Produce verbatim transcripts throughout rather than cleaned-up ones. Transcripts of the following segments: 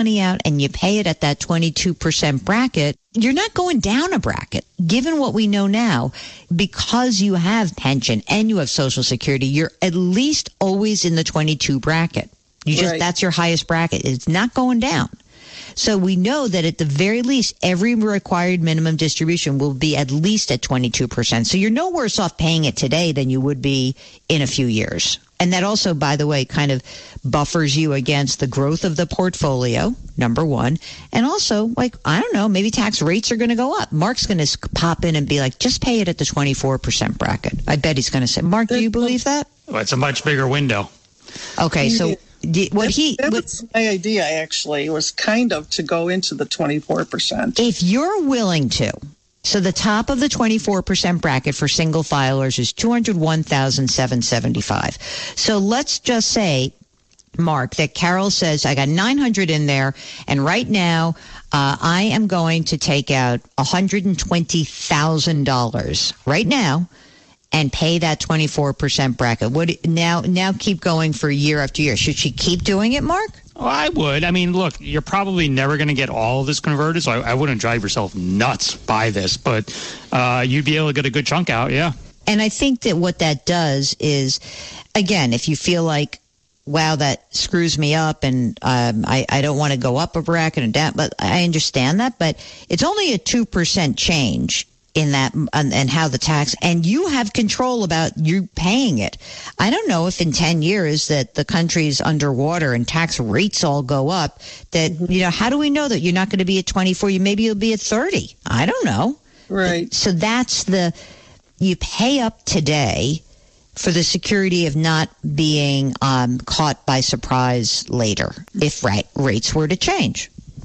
money out and you pay it at that twenty-two percent bracket, you're not going down a bracket. Given what we know now, because you have pension and you have Social Security, you're at least always in the twenty-two bracket. You just, right. That's your highest bracket. It's not going down. So we know that at the very least, every required minimum distribution will be at least at twenty-two percent. So you're no worse off paying it today than you would be in a few years. And that also, by the way, kind of buffers you against the growth of the portfolio, number one. And also, like, I don't know, maybe tax rates are going to go up. Mark's going to pop in and be like, just pay it at the twenty-four percent bracket. I bet he's going to say, Mark, do you believe that? Well, it's a much bigger window. Okay, so what that, he... That what, was my idea, actually, was kind of to go into the twenty-four percent. If you're willing to... So the top of the twenty-four percent bracket for single filers is two hundred one thousand seven hundred seventy-five. So let's just say, Mark, that Carol says, I got nine hundred in there, and right now uh, I am going to take out one hundred twenty thousand dollars right now and pay that twenty-four percent bracket. What now? Now keep going for year after year. Should she keep doing it, Mark? Well, I would. I mean, look, you're probably never going to get all of this converted, so I, I wouldn't drive yourself nuts by this, but uh, you'd be able to get a good chunk out, yeah. And I think that what that does is, again, if you feel like, wow, that screws me up and um, I, I don't want to go up a bracket and down, but I understand that, but it's only a two percent change in that and, and how the tax, and you have control about you paying it. I don't know if in ten years that the country's underwater and tax rates all go up, that, mm-hmm. you know, how do we know that you're not going to be at twenty-four? You maybe you'll be at thirty. I don't know. Right. So that's the, you pay up today for the security of not being um, caught by surprise later if right, rates were to change.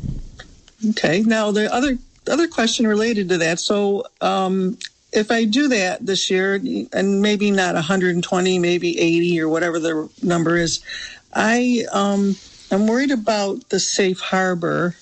Okay. Now the other other question related to that. So um, if I do that this year, and maybe not one hundred twenty, maybe eighty or whatever the number is, I um, I'm worried about the safe harbor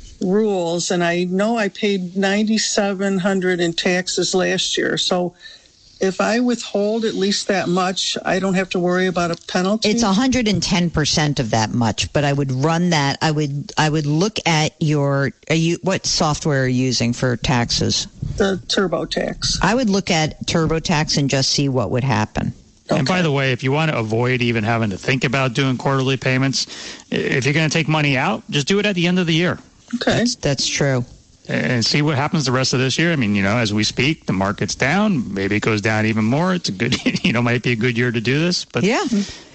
rules, and I know I paid ninety-seven hundred in taxes last year. So if I withhold at least that much, I don't have to worry about a penalty? It's one hundred ten percent of that much, but I would run that. I would I would look at your, are you, what software are you using for taxes? The TurboTax. I would look at TurboTax and just see what would happen. Okay. And by the way, if you want to avoid even having to think about doing quarterly payments, if you're going to take money out, just do it at the end of the year. Okay. That's, that's true. And see what happens the rest of this year. I mean, you know, as we speak, the market's down. Maybe it goes down even more. It's a good, you know, might be a good year to do this. But yeah,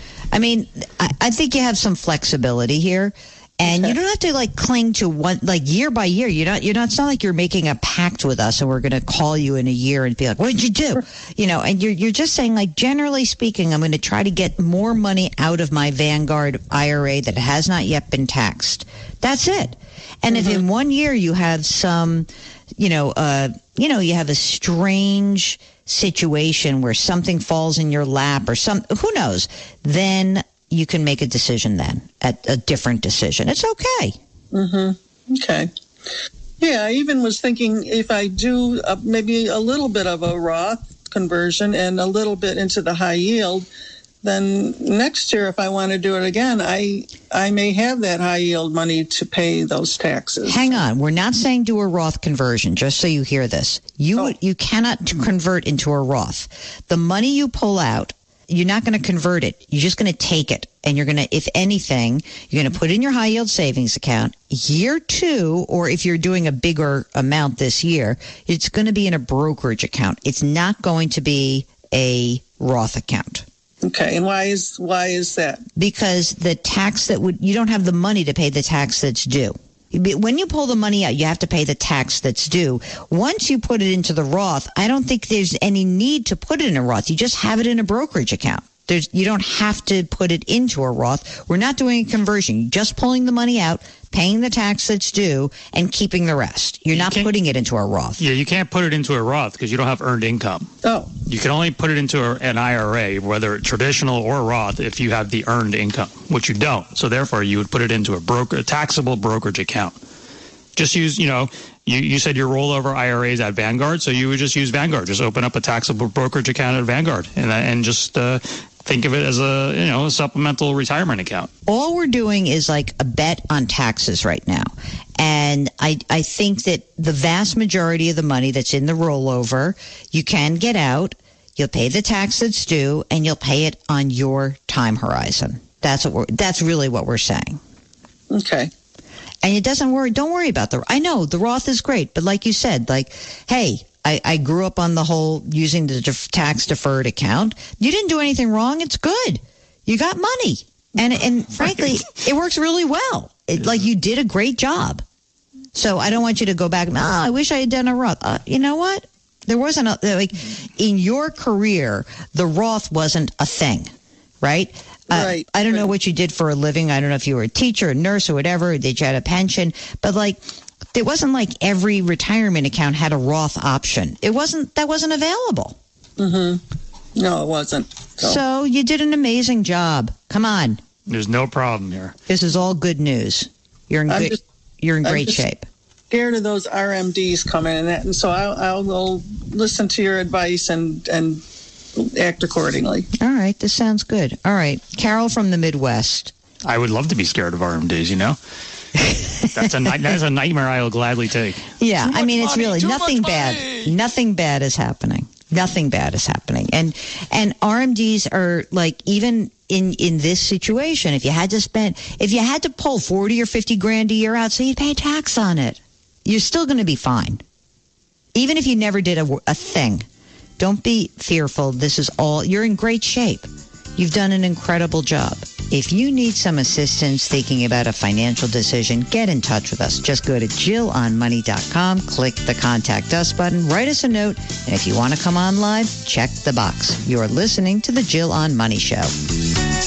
I mean, I, I think you have some flexibility here, and okay. you don't have to like cling to one like year by year. You're not, you're not. It's not like you're making a pact with us, and we're going to call you in a year and be like, "What did you do?" You know, and you're you're just saying, like, generally speaking, I'm going to try to get more money out of my Vanguard I R A that has not yet been taxed. That's it. And mm-hmm. if in one year you have some, you know, uh, you know, you have a strange situation where something falls in your lap or some, who knows, then you can make a decision then, at a different decision. It's okay. Mm-hmm. Okay. Yeah, I even was thinking if I do uh, maybe a little bit of a Roth conversion and a little bit into the high yield, then next year, if I want to do it again, I I may have that high yield money to pay those taxes. Hang on. We're not saying do a Roth conversion, just so you hear this. You Oh. you cannot convert into a Roth. The money you pull out, you're not going to convert it. You're just going to take it. And you're going to, if anything, you're going to put it in your high yield savings account. Year two, or if you're doing a bigger amount this year, it's going to be in a brokerage account. It's not going to be a Roth account. Okay, and why is why is that? Because the tax that would, you don't have the money to pay the tax that's due. When you pull the money out, you have to pay the tax that's due. Once you put it into the Roth, I don't think there's any need to put it in a Roth. You just have it in a brokerage account. There's, you don't have to put it into a Roth. We're not doing a conversion. You're just pulling the money out, paying the tax that's due, and keeping the rest. You're You not can't- putting it into a Roth. yeah, you can't put it into a Roth because you don't have earned income. Oh, You can only put it into a, an I R A, whether traditional or Roth, if you have the earned income, which you don't. So therefore, you would put it into a broker, a taxable brokerage account. Just use, you know, you, you said your rollover I R As at Vanguard, so you would just use Vanguard. Just open up a taxable brokerage account at Vanguard and and just uh, think of it as a, you know, a supplemental retirement account. All we're doing is like a bet on taxes right now. And I, I think that the vast majority of the money that's in the rollover, you can get out, you'll pay the tax that's due, and you'll pay it on your time horizon. That's what we're, that's really what we're saying. Okay. And it doesn't worry, don't worry about the, I know the Roth is great, but like you said, like, hey, I, I grew up on the whole using the def- tax deferred account. You didn't do anything wrong. It's good. You got money. And, and frankly, it works really well. It, like you did a great job. So I don't want you to go back. Oh, I wish I had done a Roth. Uh, you know what? There wasn't a, like in your career, the Roth wasn't a thing, right? Uh, right. I don't right. know what you did for a living. I don't know if you were a teacher, a nurse, or whatever. Did you had a pension? But like, it wasn't like every retirement account had a Roth option. It wasn't. That wasn't available. Mm-hmm. No, it wasn't. So. so you did an amazing job. Come on. There's no problem here. This is all good news. You're in I'm good. Just, you're in I'm great just shape. Scared of those R M Ds coming in, and so I'll, I'll, I'll listen to your advice and and act accordingly. All right, this sounds good. All right, Carol from the Midwest. I would love to be scared of R M Ds. You know. That's a that's a nightmare I will gladly take. Yeah, I mean, it's money, really nothing bad. Money. Nothing bad is happening. Nothing bad is happening. And and R M Ds are like, even in in this situation, if you had to spend, if you had to pull forty or fifty grand a year out, so you pay tax on it, you're still going to be fine. Even if you never did a, a thing, don't be fearful. This is all. You're in great shape. You've done an incredible job. If you need some assistance thinking about a financial decision, get in touch with us. Just go to Jill on Money dot com, click the Contact Us button, write us a note, and if you want to come on live, check the box. You're listening to the Jill on Money Show.